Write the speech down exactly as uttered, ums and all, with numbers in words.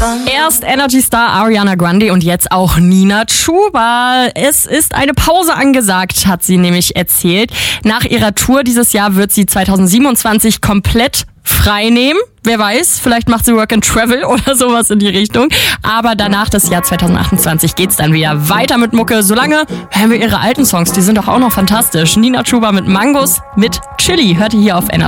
Erst Energy Star Ariana Grande und jetzt auch Nina Chuba. Es ist eine Pause angesagt, hat sie nämlich erzählt. Nach ihrer Tour dieses Jahr wird sie zweitausendsiebenundzwanzig komplett frei nehmen. Wer weiß, vielleicht macht sie Work and Travel oder sowas in die Richtung. Aber danach, das Jahr zweitausendachtundzwanzig, geht's dann wieder weiter mit Mucke. Solange hören wir ihre alten Songs, die sind doch auch noch fantastisch. Nina Chuba mit Mangos mit Chili. Hört ihr hier auf N R